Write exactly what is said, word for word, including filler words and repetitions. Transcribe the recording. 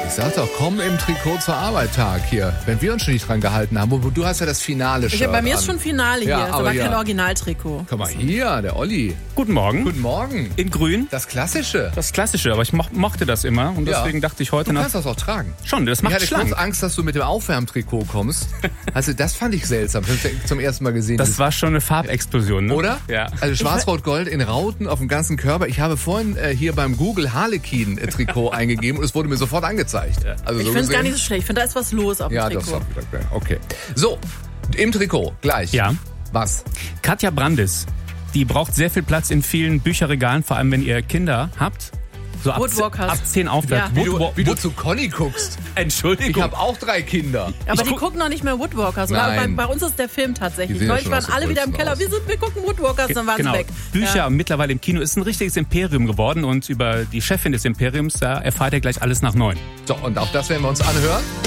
Ich sag doch, komm im Trikot zur Arbeit Tag hier, wenn wir uns schon nicht dran gehalten haben. Du hast ja das Finale schon. Bei mir an. Ist schon Finale hier, ja, ist aber, aber kein ja. Originaltrikot. Guck mal hier, der Olli. Guten Morgen. Guten Morgen. In grün. Das Klassische. Das Klassische, aber ich mo- mochte das immer und deswegen ja. dachte ich heute Du nach... kannst das auch tragen. Schon, das macht schlank. Ich hatte kurz Angst, dass du mit dem Aufwärmtrikot kommst. Also das fand ich seltsam, das habe ich zum ersten Mal gesehen. Das war schon eine Farbexplosion, ne? Oder? Ja. Also schwarz-rot-gold in Rauten auf dem ganzen Körper. Ich habe vorhin äh, hier beim Google Harlequin-Trikot eingegeben und es wurde mir sofort angezeigt. Ja. Also ich so finde es gar nicht so schlecht. Ich finde, da ist was los auf dem ja, Trikot. Ja, das ist okay. So, im Trikot, gleich. Ja. Was? Katja Brandis. Die braucht sehr viel Platz in vielen Bücherregalen, vor allem wenn ihr Kinder habt. So ab, ab zehn aufwärts. Ja. Wie, du, wie du zu Conny guckst. Entschuldigung. Ich habe auch drei Kinder. Aber ich die guck... gucken noch nicht mehr Woodwalkers. Bei, bei uns ist der Film tatsächlich. Neulich waren alle wieder im Keller. Aus. Wir, sind, wir gucken Woodwalkers, dann waren genau. sie weg. Bücher ja. mittlerweile im Kino ist ein richtiges Imperium geworden und über die Chefin des Imperiums, da erfahrt ihr gleich alles nach neun. So, und auch das werden wir uns anhören.